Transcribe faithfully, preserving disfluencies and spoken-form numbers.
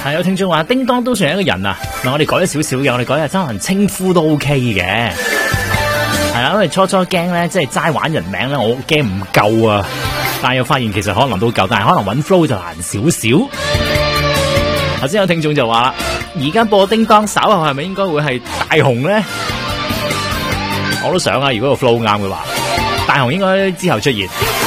係有聽眾話叮當都算係一個人啊，嗱我哋改咗少少嘅，我哋改下真人稱呼都 OK 嘅，係啊，因為初初驚咧，即係齋玩人名咧，我驚唔夠啊，但係又發現其實可能都夠，但係可能揾 flow 就難少少。頭先有聽眾就話啦，而家播叮當稍後係咪應該會係大雄咧？我都想啊，如果個 flow 啱嘅話，大雄應該之後出現。